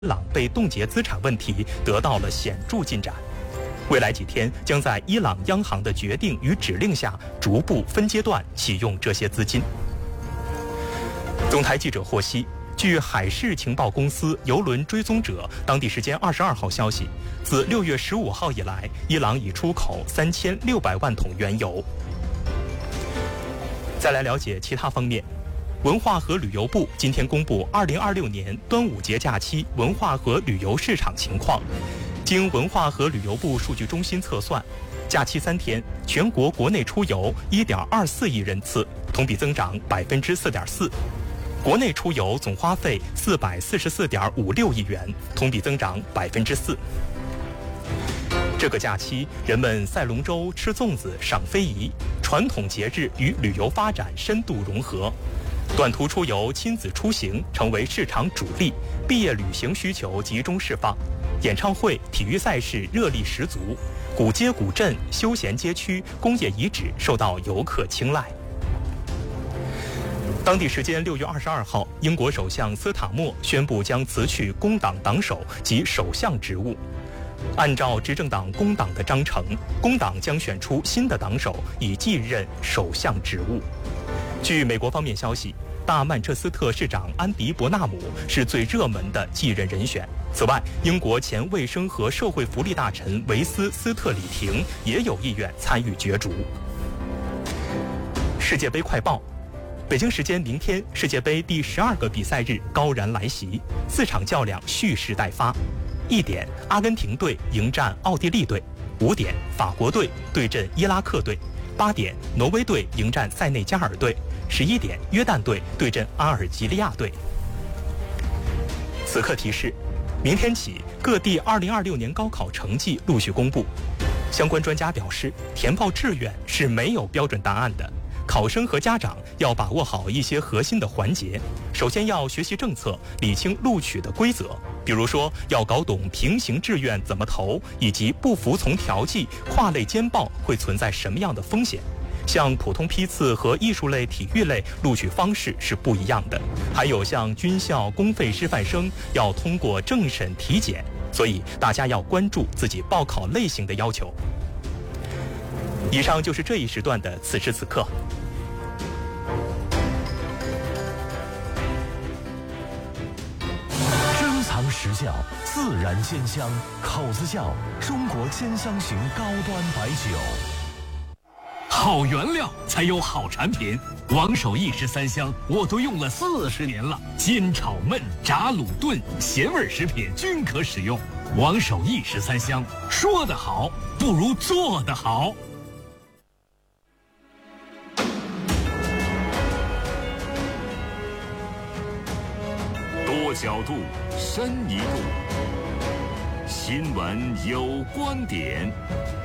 伊朗被冻结资产问题得到了显著进展。未来几天将在伊朗央行的决定与指令下，逐步分阶段启用这些资金。总台记者获悉，据海事情报公司邮轮追踪者当地时间22号消息，自6月15号以来，伊朗已出口3600万桶原油。再来了解其他方面。文化和旅游部今天公布2026年端午节假期文化和旅游市场情况。经文化和旅游部数据中心测算，假期3天，全国国内出游1.24亿人次，同比增长4.4%。国内出游总花费444.56亿元，同比增长4%。这个假期，人们赛龙舟、吃粽子、赏非遗，传统节日与旅游发展深度融合。短途出游、亲子出行成为市场主力，毕业旅行需求集中释放，演唱会、体育赛事热力十足，古街古镇、休闲街区、工业遗址受到游客青睐。当地时间6月22号，英国首相斯塔默宣布将辞去工党党首及首相职务。按照执政党工党的章程，工党将选出新的党首以继任首相职务。据美国方面消息，大曼彻斯特市长安迪·伯纳姆是最热门的继任人选。此外，英国前卫生和社会福利大臣维斯·斯特里廷也有意愿参与角逐。世界杯快报：北京时间明天，世界杯第12个比赛日高燃来袭，4场较量蓄势待发。1点，阿根廷队迎战奥地利队；5点，法国队对阵伊拉克队；8点，挪威队迎战塞内加尔队；11点，约旦队对阵阿尔及利亚队。此刻提示：明天起，各地2026年高考成绩陆续公布。相关专家表示，填报志愿是没有标准答案的，考生和家长要把握好一些核心的环节。首先要学习政策，理清录取的规则，比如说要搞懂平行志愿怎么投，以及不服从调剂、跨类兼报会存在什么样的风险。像普通批次和艺术类、体育类录取方式是不一样的，还有像军校、公费师范生要通过政审体检，所以大家要关注自己报考类型的要求。以上就是这一时段的此时此刻。 珍藏实窖，自然鲜香，口子窖，中国鲜香型高端白酒。 好原料才有好产品，王守义13香我都用了40年了，煎炒焖炸卤炖咸味食品均可使用。王守义13香，说得好不如做得好。 多角度，深一度，新闻有观点。